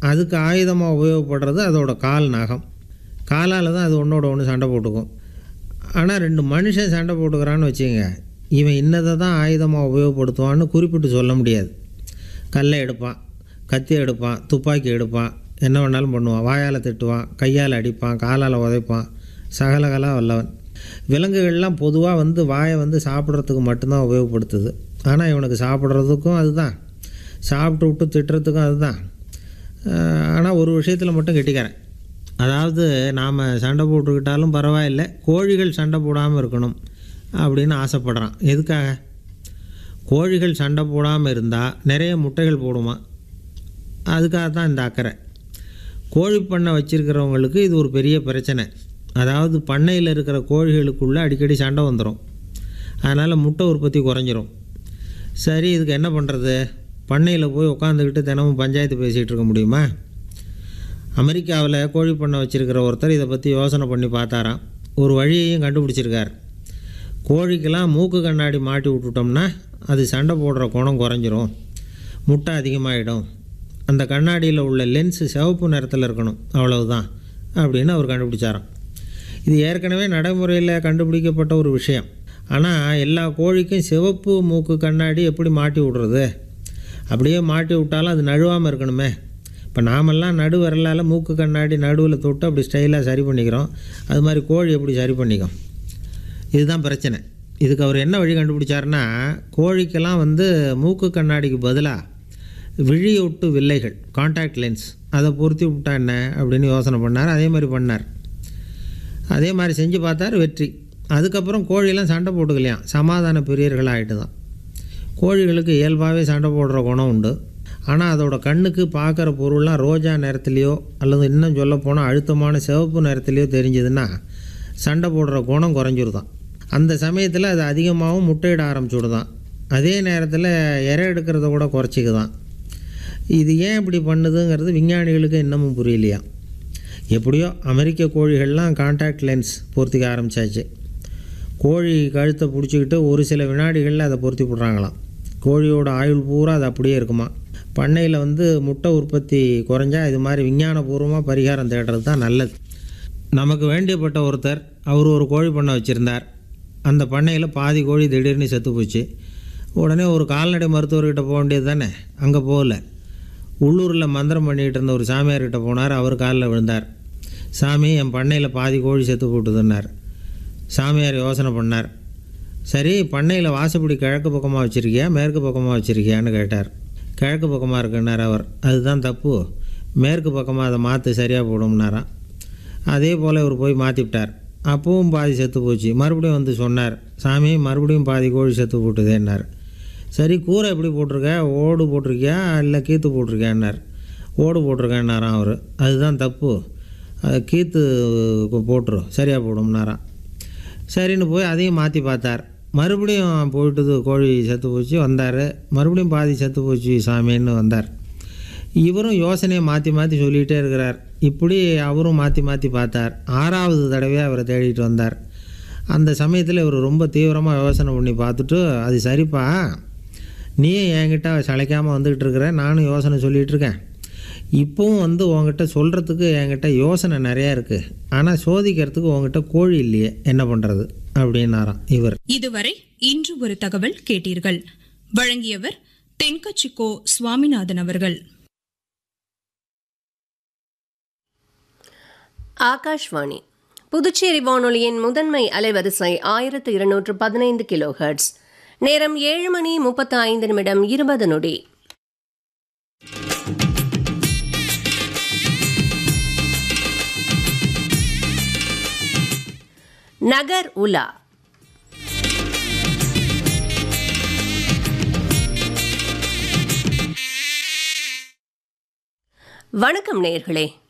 அதுக்கு ஆயுதமாக உபயோகப்படுறது அதோட கால் நகம். காலால் தான் அது ஒன்றோட ஒன்று சண்டை போட்டுக்கும். ஆனால் 2 மனுஷன் சண்டை போட்டுக்கிறான்னு வச்சுங்க, இவன் இன்னதை தான் ஆயுதமாக உபயோகப்படுத்துவான்னு குறிப்பிட்டு சொல்ல முடியாது. கல்லை எடுப்பான், கத்தி எடுப்பான், துப்பாக்கி எடுப்பான், என்ன வேணாலும் பண்ணுவான். வாயால் திட்டுவான், கையால் அடிப்பான், காலால் உதைப்பான், சகலகலா வல்லவன். விலங்குகள்லாம் பொதுவாக வாயை சாப்பிட்றதுக்கு மட்டும்தான் உபயோகப்படுத்துது. ஆனால் இவனுக்கு சாப்பிட்றதுக்கும் அதுதான், சாப்பிட்டு விட்டு திட்டுறதுக்கும் அதுதான். ஆனால் ஒரு விஷயத்தில் மட்டும் கெட்டிக்கிறேன். அதாவது நாம் சண்டை போட்டுக்கிட்டாலும் பரவாயில்லை, கோழிகள் சண்டை போடாமல் இருக்கணும் அப்படின்னு ஆசைப்படுறான். எதுக்காக? கோழிகள் சண்டை போடாமல் இருந்தால் நிறைய முட்டைகள் போடுமா, அதுக்காக தான் இந்த அக்கறை. கோழி பண்ணை வச்சுருக்கிறவங்களுக்கு இது ஒரு பெரிய பிரச்சனை. அதாவது பண்ணையில் இருக்கிற கோழிகளுக்குள்ளே அடிக்கடி சண்டை வந்துடும். அதனால் முட்டை உற்பத்தி குறைஞ்சிரும். சரி, இதுக்கு என்ன பண்ணுறது? பண்ணையில் போய் உட்காந்துக்கிட்டு தினமும் பஞ்சாயத்து பேசிகிட்டு இருக்க முடியுமா? அமெரிக்காவில் கோழி பண்ணை வச்சுருக்கிற ஒருத்தர் இதை பற்றி யோசனை பண்ணி பார்த்தாராம். ஒரு வழியையும் கண்டுபிடிச்சிருக்கார். கோழிக்கெல்லாம் மூக்கு கண்ணாடி மாட்டி விட்டுட்டோம்னா அது சண்டை போடுற குணம் குறைஞ்சிரும், முட்டை அதிகமாகிடும். அந்த கண்ணாடியில் உள்ள லென்ஸு சிவப்பு நிறத்தில் இருக்கணும், அவ்வளவுதான் அப்படின்னு அவர் கண்டுபிடிச்சாராம். இது ஏற்கனவே நடைமுறையில் கண்டுபிடிக்கப்பட்ட ஒரு விஷயம். ஆனால் எல்லா கோழிக்கும் சிவப்பு மூக்கு கண்ணாடி எப்படி மாட்டி விடுறது? அப்படியே மாட்டி விட்டாலும் அது நழுவாமல் இருக்கணுமே. இப்போ நாமெல்லாம் நடு விரலால் மூக்கு கண்ணாடி நடுவில் தொட்டு அப்படி ஸ்டைலாக சரி பண்ணிக்கிறோம். அது மாதிரி கோழி எப்படி சரி பண்ணிக்கும்? இதுதான் பிரச்சனை. இதுக்கு அவர் என்ன வழி கண்டுபிடிச்சாருன்னா, கோழிக்கெல்லாம் மூக்கு கண்ணாடிக்கு பதிலாக விழியொட்டு வில்லைகள், காண்டாக்ட் லென்ஸ், அதை பொருத்தி விட்டா என்ன அப்படின்னு யோசனை பண்ணார். அதே மாதிரி பண்ணார். அதே மாதிரி செஞ்சு பார்த்தார், வெற்றி. அதுக்கப்புறம் கோழியெல்லாம் சண்டை போட்டுக்கலையாம், சமாதான பிரியர்களாக ஆகிட்டு தான். கோழிகளுக்கு இயல்பாகவே சண்டை போடுற குணம் உண்டு. ஆனால் அதோட கண்ணுக்கு பார்க்குற பொருள்லாம் ரோஜா நிறத்துலையோ அல்லது இன்னும் சொல்லப்போனால் அழுத்தமான சிவப்பு நிறத்துலையோ தெரிஞ்சதுன்னா சண்டை போடுற குணம் குறைஞ்சிருதான். அந்த சமயத்தில் அது அதிகமாகவும் முட்டையிட ஆரம்பிச்சுடுதான். அதே நேரத்தில் இறை எடுக்கிறத கூட குறைச்சிக்குதான். இது ஏன் இப்படி பண்ணுதுங்கிறது விஞ்ஞானிகளுக்கு இன்னமும் புரியலையா. எப்படியோ அமெரிக்க கோழிகள்லாம் காண்டாக்ட் லென்ஸ் பொருத்திக்க ஆரம்பித்தாச்சு. கோழி கழுத்தை பிடிச்சிக்கிட்டு ஒரு சில வினாடிகளில் அதை பொருத்தி விட்றாங்களாம். கோழியோட ஆயுள் பூரா அது அப்படியே இருக்குமா. பண்ணையில் முட்டை உற்பத்தி குறைஞ்சா இது மாதிரி விஞ்ஞானபூர்வமாக பரிகாரம் தேடுறது தான் நல்லது. நமக்கு வேண்டியப்பட்ட ஒருத்தர், அவர் ஒரு கோழி பண்ணை வச்சுருந்தார். அந்த பண்ணையில் பாதி கோழி திடீர்னு செத்து போச்சு. உடனே ஒரு கால்நடை மருத்துவர்கிட்ட போக வேண்டியது தானே. அங்கே போகல. உள்ளூரில் மந்திரம் பண்ணிகிட்டு இருந்த ஒரு சாமியார்கிட்ட போனார். அவர் காலில் விழுந்தார். சாமி, என் பண்ணையில் பாதி கோழி செத்து போட்டுதுன்னார். சாமியார் யோசனை பண்ணார். சரி, பண்ணையில் வாசப்படி கிழக்கு பக்கமாக வச்சுருக்கியா மேற்கு பக்கமாக வச்சுருக்கியான்னு கேட்டார். கிழக்கு பக்கமாக இருக்குன்னார் அவர். அதுதான் தப்பு, மேற்கு பக்கமாக அதை மாற்று, சரியாக போடும்னாராம். அதே போல் இவர் போய் மாற்றிவிட்டார். அப்பவும் பாதி செத்து போச்சு. மறுபடியும் சொன்னார், சாமி மறுபடியும் பாதி கோழி செத்து போட்டுதேன்னார். சரி, கூரை எப்படி போட்டிருக்க, ஓடு போட்டிருக்கியா இல்லை கீத்து போட்டிருக்கியான்னார். ஓடு போட்டிருக்கேன்னாராம் அவர். அதுதான் தப்பு, அதை கீத்து போட்டுரு, சரியாக போடும்னாராம். சரின்னு போய் அதையும் மாற்றி பார்த்தார். மறுபடியும் போயிட்டுது, கோழி செத்து போச்சு. வந்தார். மறுபடியும் பாதி செத்து போச்சு சாமின்னு வந்தார். இவரும் யோசனையை மாற்றி மாற்றி சொல்லிகிட்டே இருக்கிறார். இப்படி அவரும் மாற்றி மாற்றி பார்த்தார். 6வது தடவையாக அவரை தேடிட்டு வந்தார். அந்த சமயத்தில் இவர் ரொம்ப தீவிரமாக யோசனை பண்ணி பார்த்துட்டு, அது சரிப்பா, நீயும் என்கிட்ட சளைக்காமல் வந்துக்கிட்டு இருக்கிற, நானும் யோசனை சொல்லிகிட்டு இருக்கேன். இப்போவும் உங்ககிட்ட சொல்கிறதுக்கு என்கிட்ட யோசனை நிறையா இருக்குது. ஆனால் சோதிக்கிறதுக்கு உங்ககிட்ட கோழி இல்லையே, என்ன பண்ணுறது அப்படின்னாராம் இவர். இதுவரை இன்று ஒரு தகவல் கேட்டீர்கள். வழங்கியவர் தென்கச்சிக்கோ சுவாமிநாதன் அவர்கள். ஆகாஷ்வாணி புதுச்சேரி வானொலியின் முதன்மை அலைவரிசை 1215 கிலோஹெர்ட்ஸ். நேரம் 7:35 நகர் உலா. வணக்கம் நேயர்களே.